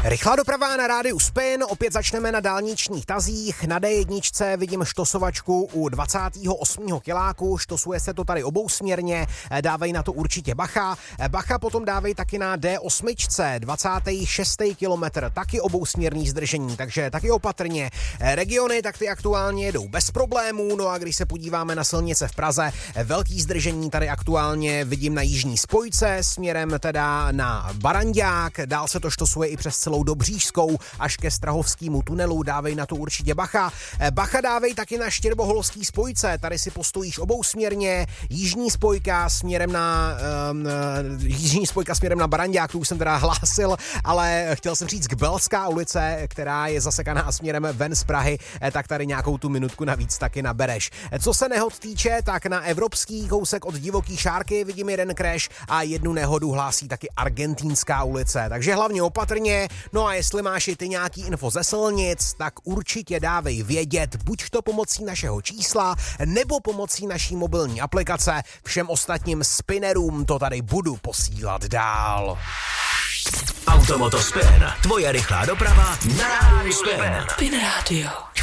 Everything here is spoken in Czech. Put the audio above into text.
Rychlá doprava na rádiu Spin, opět začneme na dálničních tazích. Na D1 vidím štosovačku u 28. kiláku, štosuje se to tady obousměrně, dávej na to určitě bacha. Bacha potom dávej taky na D8, 26. kilometr, taky obousměrný zdržení, takže taky opatrně. Regiony, tak ty aktuálně jedou bez problémů, no a když se podíváme na silnice v Praze, velký zdržení tady aktuálně vidím na jižní spojce, směrem teda na Barandák, dál se to štosuje i přes celou Dobřížskou až ke Strahovskému tunelu, dávej na to určitě bacha. Bacha dávej taky na Štěrboholský spojce, tady si postojíš obousměrně, jižní spojka směrem na Barandák, tu už jsem teda hlásil, ale chtěl jsem říct Kbelská ulice, která je zasekaná směrem ven z Prahy, tak tady nějakou tu minutku navíc taky nabereš. Co se nehod týče, tak na evropský kousek od Divoký Šárky vidím jeden crash a jednu nehodu hlásí taky Argentínská ulice, takže hlavně opatrně. No a jestli máš i ty nějaký info ze silnic, tak určitě dávej vědět, buď to pomocí našeho čísla, nebo pomocí naší mobilní aplikace. Všem ostatním spinnerům to tady budu posílat dál. Automoto Spin, tvoje rychlá doprava na rádiu Spin. Spin Radio.